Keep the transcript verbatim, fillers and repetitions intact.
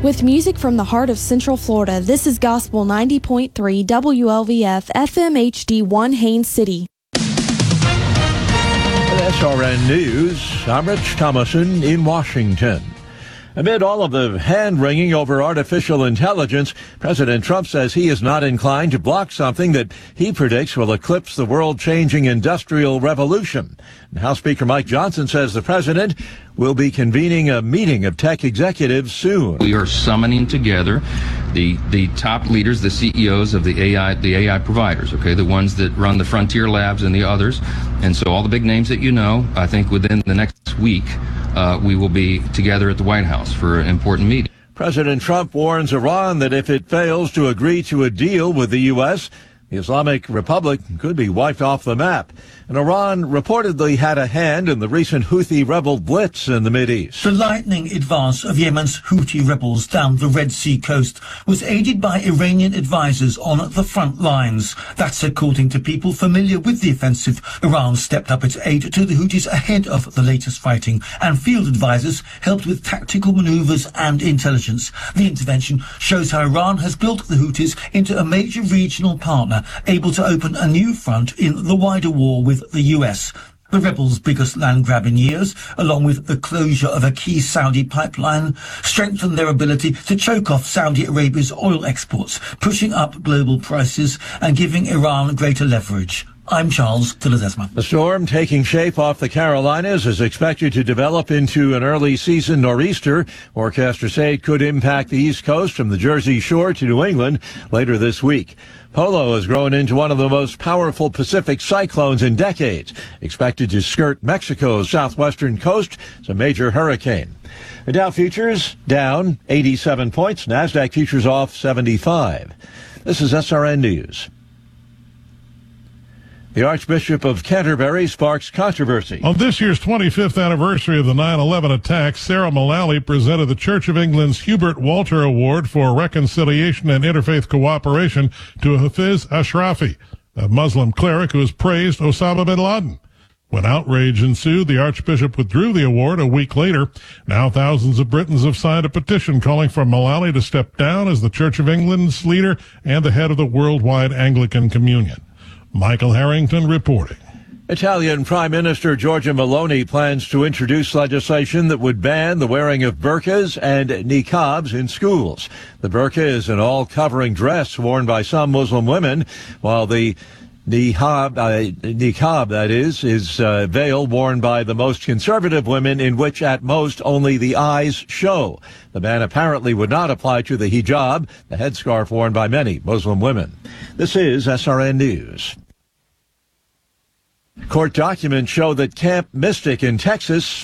With music from the heart of Central Florida, this is Gospel ninety point three W L V F F M H D one Haines City. S R N News, I'm Rich Thomason in Washington. Amid all of the hand-wringing over artificial intelligence, President Trump says he is not inclined to block something that he predicts will eclipse the world-changing industrial revolution. And House Speaker Mike Johnson says the president will be convening a meeting of tech executives soon. We are summoning together the the top leaders, the C E Os of the A I the A I providers, okay, the ones that run the frontier labs and the others. And so all the big names that you know, I think within the next week, Uh, we will be together at the White House for an important meeting. President Trump warns Iran that if it fails to agree to a deal with the U S, the Islamic Republic could be wiped off the map. And Iran reportedly had a hand in the recent Houthi rebel blitz in the Mideast. The lightning advance of Yemen's Houthi rebels down the Red Sea coast was aided by Iranian advisors on the front lines. That's according to people familiar with the offensive. Iran stepped up its aid to the Houthis ahead of the latest fighting, and field advisors helped with tactical maneuvers and intelligence. The intervention shows how Iran has built the Houthis into a major regional partner, able to open a new front in the wider war with the U S. The rebels' biggest land grab in years, along with the closure of a key Saudi pipeline, strengthened their ability to choke off Saudi Arabia's oil exports, pushing up global prices and giving Iran greater leverage. I'm Charles de Ledesma. The storm taking shape off the Carolinas is expected to develop into an early season nor'easter. Forecasters say it could impact the East Coast from the Jersey Shore to New England later this week. Polo has grown into one of the most powerful Pacific cyclones in decades, expected to skirt Mexico's southwestern coast. It's a major hurricane. The Dow futures down eighty-seven points. NASDAQ futures off seventy-five. This is S R N News. The Archbishop of Canterbury sparks controversy. On this year's twenty-fifth anniversary of the nine eleven attacks, Sarah Mullally presented the Church of England's Hubert Walter Award for Reconciliation and Interfaith Cooperation to Hafiz Ashrafi, a Muslim cleric who has praised Osama bin Laden. When outrage ensued, the Archbishop withdrew the award a week later. Now thousands of Britons have signed a petition calling for Mullally to step down as the Church of England's leader and the head of the worldwide Anglican Communion. Michael Harrington reporting. Italian Prime Minister Giorgia Meloni plans to introduce legislation that would ban the wearing of burqas and niqabs in schools. The burqa is an all-covering dress worn by some Muslim women, while the niqab, uh, niqab that is, is a veil worn by the most conservative women in which at most only the eyes show. The ban apparently would not apply to the hijab, the headscarf worn by many Muslim women. This is S R N News. Court documents show that Camp Mystic in Texas